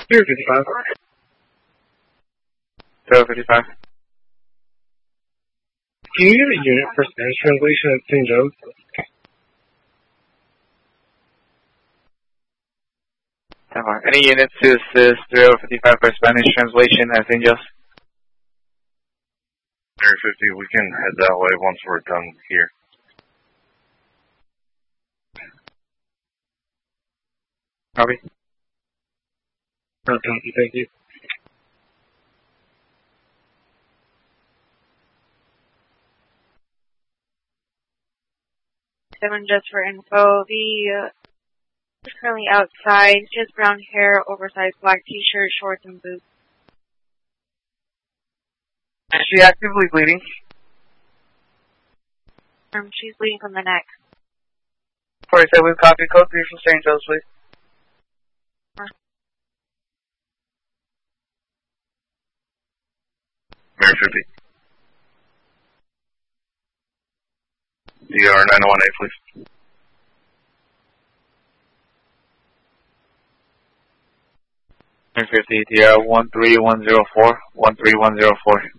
055. 055. Can you get a unit for Spanish translation at St. Joe's? Any units to assist 055 for Spanish translation at St. Joe's? 050, we can head that way once we're done here. Copy. Copy, thank you. Seven, just for info, the is currently outside. She has brown hair, oversized black t-shirt, shorts, and boots. Is she actively bleeding? She's bleeding from the neck. 47, copy. Code 3 from St. Joe's, please. Mary 50. DR 918, please. Mary 50, DR 13104. 13104.